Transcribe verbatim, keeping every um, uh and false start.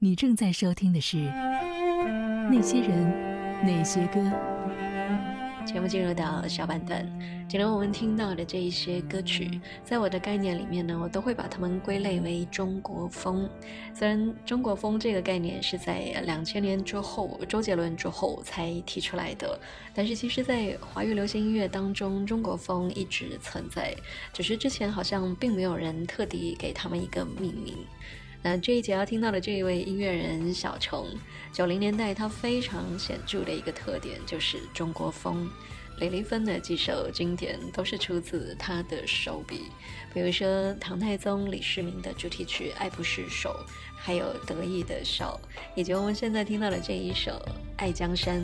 你正在收听的是那些人，那些歌。 节目进入到下半段，今天我们听到的这一些歌曲，在我的概念里面呢，我都会把它们归类为中国风。虽然中国风这个概念是在两千年之后，周杰伦之后才提出来的，但是其实在华语流行音乐当中，中国风一直存在，只是之前好像并没有人特地给他们一个命名。那这一节要听到的这一位音乐人小虫，九零年代他非常显著的一个特点就是中国风。李丽芬的几首经典都是出自他的手笔，比如说唐太宗李世民的主题曲《爱不释手》，还有得意的笑，以及我们现在听到的这一首《爱江山》。